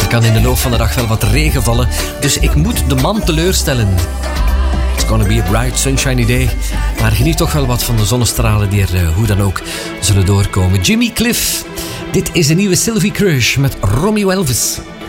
kan in de loop van de dag wel wat regen vallen, dus ik moet de man teleurstellen. It's gonna be a bright, sunshiny day. Maar geniet toch wel wat van de zonnestralen die er hoe dan ook zullen doorkomen. Jimmy Cliff. Dit is de nieuwe Sylvie Crush met Romeo Elvis.